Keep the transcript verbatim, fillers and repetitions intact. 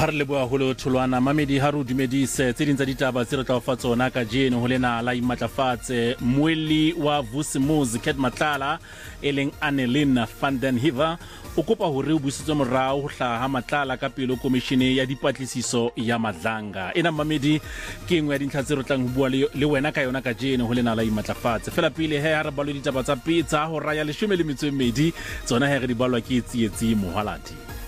ha re leboa ho le tholwana mamedi ha re dumedise tse ding tsa ditaba tse re tla fa tsona ka jeno ho lena la imatlafatse moeli wa Vusimuzi Cat Matlala eleng Annelien van den Heever o kopa hore o busitswe morao ho hlaha Matlala ka pelo komishene ya dipatlisiso ya Madlanga. Ena mamedi ke engwe ya dintlha tse re tlang ho bua le wena ka yona ka jeno ho lena la imatlafatse. Fela pele he ha re balwe ditaba tsa pizza ho raya leshome le metso e mmedi tsona he re di balwa ke tsietsi Mohaladi.